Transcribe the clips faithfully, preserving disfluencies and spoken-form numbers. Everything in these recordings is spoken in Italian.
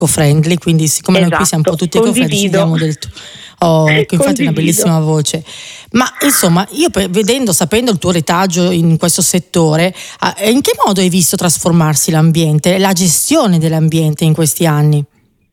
eco-friendly, quindi siccome esatto, noi qui siamo un po' tutti eco-friendly, ci diamo del tu- oh, ecco, infatti è una bellissima voce. Ma insomma, io vedendo, sapendo il tuo retaggio in questo settore, in che modo hai visto trasformarsi l'ambiente, la gestione dell'ambiente in questi anni?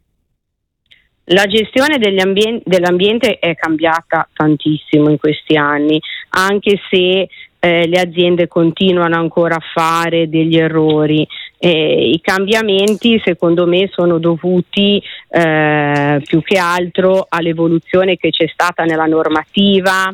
La gestione degli ambien- dell'ambiente è cambiata tantissimo in questi anni, anche se eh, le aziende continuano ancora a fare degli errori. Eh, I cambiamenti secondo me sono dovuti eh, più che altro all'evoluzione che c'è stata nella normativa,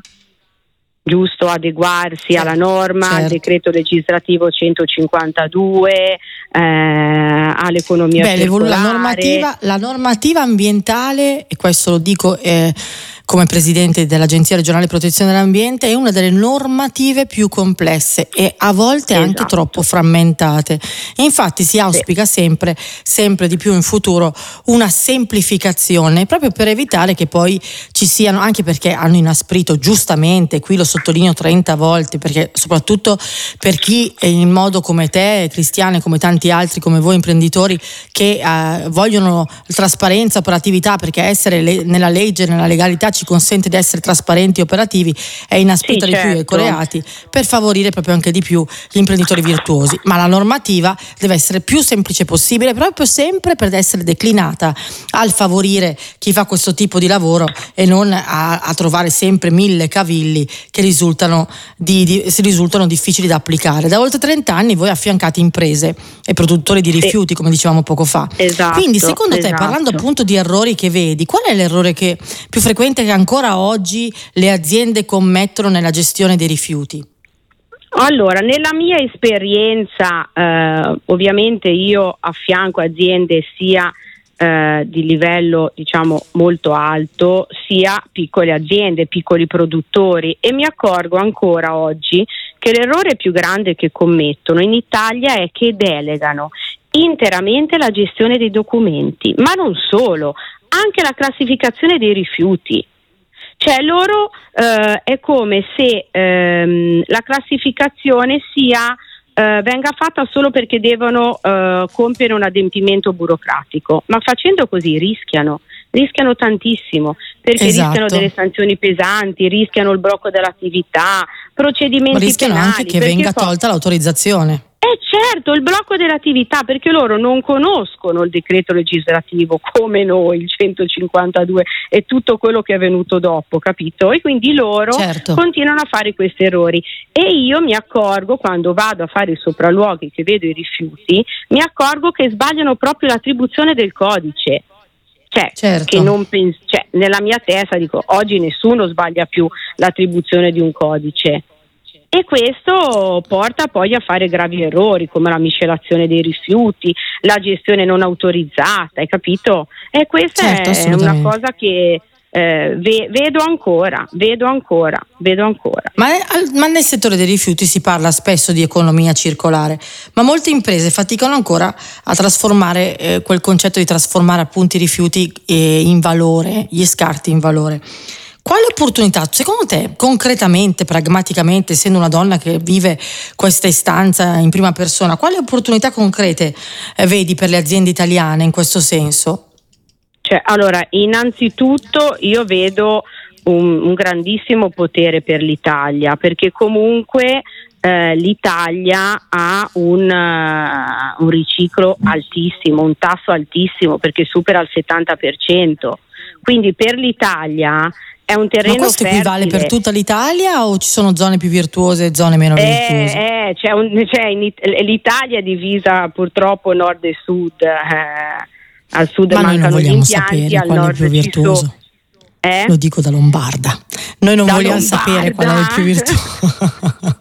giusto adeguarsi certo, alla norma, certo. al decreto legislativo centocinquantadue, eh, all'economia Beh, circolare. La normativa, la normativa ambientale, e questo lo dico eh, come presidente dell'Agenzia regionale protezione dell'ambiente, è una delle normative più complesse e a volte esatto. anche troppo frammentate. Infatti si auspica sì. sempre, sempre di più in futuro una semplificazione, proprio per evitare che poi ci siano, anche perché hanno inasprito giustamente, qui lo sottolineo trenta volte, perché soprattutto per chi in modo come te, Cristiane, come tanti altri come voi imprenditori che eh, vogliono trasparenza, operatività, perché essere le, nella legge, nella legalità ci consente di essere trasparenti e operativi, è inasprita sì, di certo. più i ecoreati per favorire proprio anche di più gli imprenditori virtuosi, ma la normativa deve essere più semplice possibile, proprio sempre per essere declinata al favorire chi fa questo tipo di lavoro e non a, a trovare sempre mille cavilli che risultano, di, di, si risultano difficili da applicare. Da oltre trenta anni voi affiancate imprese e produttori di rifiuti, sì. come dicevamo poco fa. Esatto, Quindi secondo te, esatto. parlando appunto di errori che vedi, qual è l'errore che più frequente che ancora oggi le aziende commettono nella gestione dei rifiuti? Allora, nella mia esperienza, eh, ovviamente io affianco aziende sia eh, di livello diciamo molto alto, sia piccole aziende, piccoli produttori, e mi accorgo ancora oggi che l'errore più grande che commettono in Italia è che delegano interamente la gestione dei documenti, ma non solo, anche la classificazione dei rifiuti. Cioè loro eh, è come se ehm, la classificazione sia eh, venga fatta solo perché devono eh, compiere un adempimento burocratico, ma facendo così rischiano, rischiano tantissimo, perché esatto. rischiano delle sanzioni pesanti, rischiano il blocco dell'attività, procedimenti ma rischiano penali, anche che venga poi... tolta l'autorizzazione. Eh certo, il blocco dell'attività, perché loro non conoscono il decreto legislativo come noi, il centocinquantadue e tutto quello che è venuto dopo, capito? E quindi loro certo. continuano a fare questi errori. E io mi accorgo, quando vado a fare i sopralluoghi, che vedo i rifiuti, mi accorgo che sbagliano proprio l'attribuzione del codice. Cioè, certo. che non pens- cioè, nella mia testa dico, oggi nessuno sbaglia più l'attribuzione di un codice. E questo porta poi a fare gravi errori come la miscelazione dei rifiuti, la gestione non autorizzata, hai capito? E questa certo, è una cosa che eh, ve- vedo ancora, vedo ancora, vedo ancora. Ma, ma nel settore dei rifiuti si parla spesso di economia circolare, ma molte imprese faticano ancora a trasformare eh, quel concetto di trasformare appunto i rifiuti eh, in valore, gli scarti in valore. Quale opportunità, secondo te, concretamente, pragmaticamente, essendo una donna che vive questa istanza in prima persona, quali opportunità concrete eh, vedi per le aziende italiane in questo senso? Cioè, allora, innanzitutto io vedo un, un grandissimo potere per l'Italia, perché comunque eh, l'Italia ha un, uh, un riciclo altissimo, un tasso altissimo, perché supera il settanta per cento. Quindi per l'Italia è un terreno ma questo fertile. Equivale per tutta l'Italia o ci sono zone più virtuose e zone meno eh, virtuose? Eh, c'è un, c'è in, l'Italia è divisa purtroppo nord e sud, eh, al sud ma mancano gli impianti, sapere al qual nord è il più virtuoso. So, eh? Lo dico da lombarda. Noi non da vogliamo lombarda. sapere qual è il più virtuoso.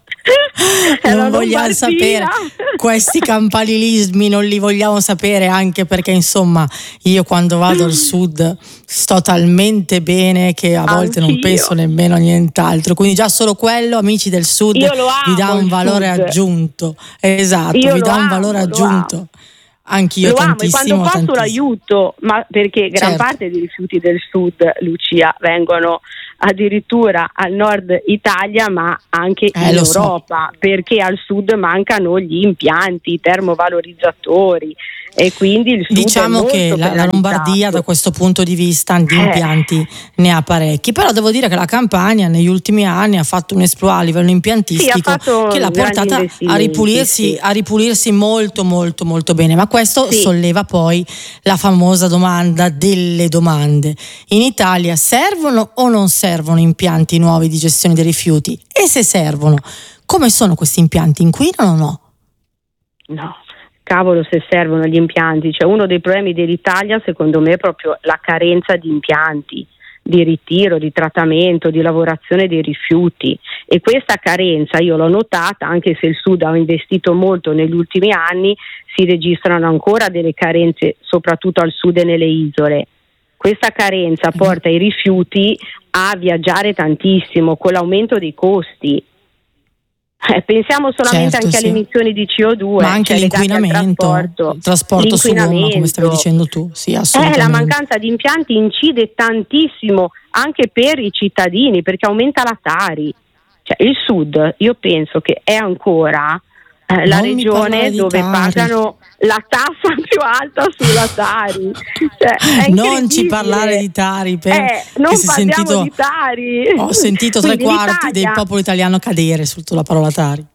Non vogliamo sapere questi campanilismi, non li vogliamo sapere, anche perché insomma io quando vado al sud sto talmente bene che a volte Anch'io. non penso nemmeno a nient'altro, quindi già solo quello, amici del sud, vi dà un valore sud. aggiunto. Esatto, io vi dà amo, un valore aggiunto. Anch'io lo amo, tantissimo, e quando posso tantissimo. l'aiuto, ma perché gran certo. parte dei rifiuti del sud, Lucia, vengono addirittura al nord Italia, ma anche eh, in Europa, so. perché al sud mancano gli impianti, i termovalorizzatori, e quindi il sud diciamo che la, la Lombardia da questo punto di vista di impianti eh. ne ha parecchi, però devo dire che la Campania negli ultimi anni ha fatto un esploit a livello impiantistico sì, che l'ha portata a ripulirsi, sì. a ripulirsi molto molto molto bene, ma questo sì. solleva poi la famosa domanda delle domande: in Italia servono o non servono impianti nuovi di gestione dei rifiuti? E se servono, come sono questi impianti? Inquinano o no? No, cavolo se servono gli impianti, cioè uno dei problemi dell'Italia secondo me è proprio la carenza di impianti di ritiro, di trattamento, di lavorazione dei rifiuti, e questa carenza io l'ho notata, anche se il Sud ha investito molto negli ultimi anni, si registrano ancora delle carenze soprattutto al Sud e nelle isole. Questa carenza porta i rifiuti a viaggiare tantissimo con l'aumento dei costi. Eh, pensiamo solamente certo, anche sì. alle emissioni di C O due, ma anche cioè l'inquinamento, trasporto, il trasporto su gomma, come stavi dicendo tu. Sì, assolutamente. Eh, la mancanza di impianti incide tantissimo anche per i cittadini, perché aumenta la Tari. Cioè, il Sud, io penso che è ancora eh, la regione dove Tari. pagano la tassa più alta sulla Tari. Cioè, non ci parlare di Tari, per eh, non si parliamo sentito, di Tari. Ho sentito tre Quindi quarti l'Italia, del popolo italiano cadere sulla parola Tari.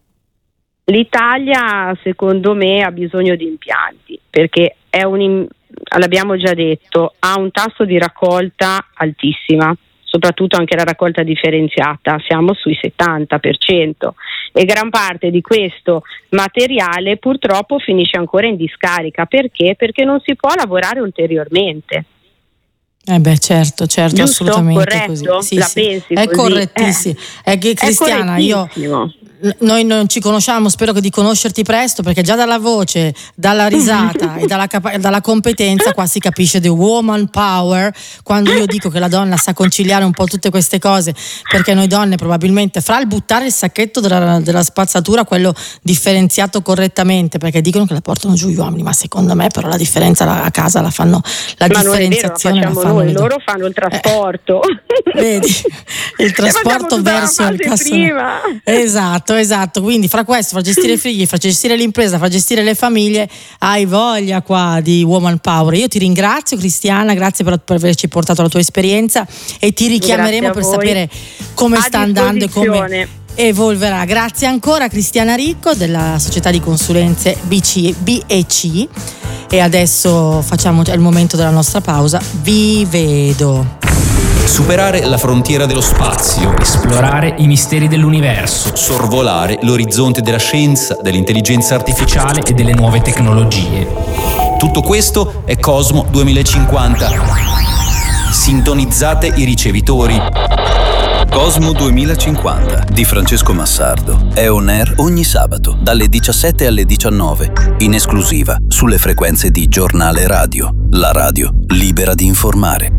L'Italia secondo me ha bisogno di impianti, perché è un, l'abbiamo già detto, ha un tasso di raccolta altissima, soprattutto anche la raccolta differenziata, siamo sui settanta per cento, e gran parte di questo materiale purtroppo finisce ancora in discarica. Perché? Perché non si può lavorare ulteriormente. Eh beh, certo, certo, Giusto? assolutamente Corretto? così. Sì, La sì. pensi è così? correttissimo. Eh. È che Cristiana, è io noi non ci conosciamo, spero di conoscerti presto, perché già dalla voce, dalla risata e dalla, capa- dalla competenza qua si capisce the woman power, quando io dico che la donna sa conciliare un po' tutte queste cose, perché noi donne probabilmente fra il buttare il sacchetto della, della spazzatura, quello differenziato correttamente, perché dicono che la portano giù gli uomini, ma secondo me però la differenza a casa la fanno, la ma differenziazione non è vero, la la fanno noi, loro fanno il trasporto. Eh, vedi, il trasporto verso il cassone. Esatto, esatto. Quindi fra questo, fra gestire i figli, fra gestire l'impresa, fra gestire le famiglie, hai voglia qua di woman power. Io ti ringrazio Cristiana, grazie per, per averci portato la tua esperienza, e ti richiameremo per sapere come a sta andando e come evolverà. Grazie ancora Cristiana Ricco della società di consulenze B C, B e C. E adesso facciamo, è il momento della nostra pausa. Vi vedo. Superare la frontiera dello spazio, esplorare i misteri dell'universo, sorvolare l'orizzonte della scienza, dell'intelligenza artificiale e delle nuove tecnologie. Tutto questo è Cosmo duemilacinquanta. Sintonizzate i ricevitori. Cosmo duemilacinquanta di Francesco Massardo è on air ogni sabato dalle diciassette alle diciannove, in esclusiva sulle frequenze di Giornale Radio, la radio libera di informare.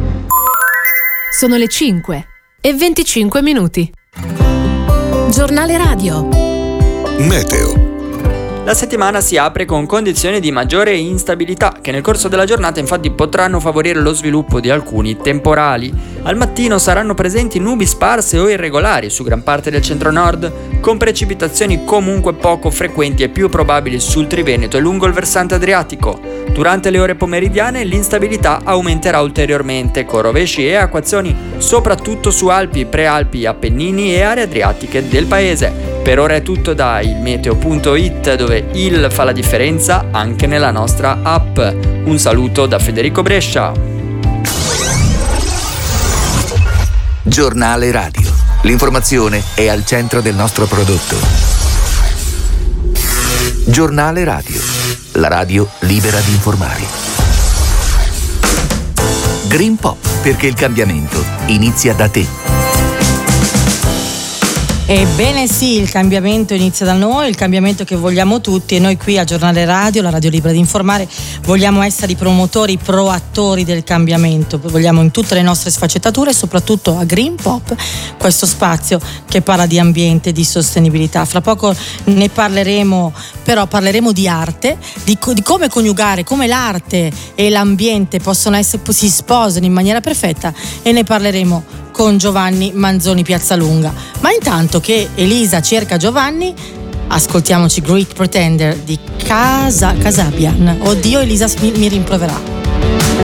Sono le cinque e venticinque minuti. Giornale Radio. Meteo. La settimana si apre con condizioni di maggiore instabilità che nel corso della giornata infatti potranno favorire lo sviluppo di alcuni temporali. Al mattino saranno presenti nubi sparse o irregolari su gran parte del centro-nord, con precipitazioni comunque poco frequenti e più probabili sul Triveneto e lungo il versante adriatico. Durante le ore pomeridiane l'instabilità aumenterà ulteriormente, con rovesci e acquazzoni soprattutto su Alpi, Prealpi, Appennini e aree adriatiche del paese. Per ora è tutto da il meteo punto it, dove il fa la differenza anche nella nostra app. Un saluto da Federico Brescia. Giornale Radio. L'informazione è al centro del nostro prodotto. Giornale Radio. La radio libera di informare. Green Pop, perché il cambiamento inizia da te. Ebbene sì, il cambiamento inizia da noi, il cambiamento che vogliamo tutti, e noi qui a Giornale Radio, la radio libera di informare, vogliamo essere i promotori, proattori del cambiamento. Vogliamo in tutte le nostre sfaccettature, soprattutto a Green Pop, questo spazio che parla di ambiente e di sostenibilità. Fra poco ne parleremo, però parleremo di arte, di, di come coniugare, come l'arte e l'ambiente possono essere, si sposano in maniera perfetta, e ne parleremo con Giovanni Manzoni Piazzalunga. Ma intanto che Elisa cerca Giovanni, ascoltiamoci Great Pretender di Casa Kasabian. Oddio, Elisa mi, mi rimproverà.